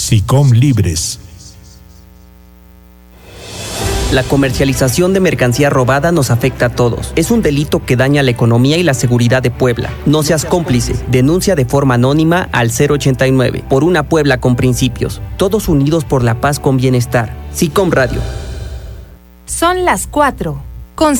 SICOM Libres. La comercialización de mercancía robada nos afecta a todos. Es un delito que daña la economía y la seguridad de Puebla. No seas cómplice. Denuncia de forma anónima al 089 por una Puebla con principios. Todos unidos por la paz con bienestar. SICOM Radio. Son las 4.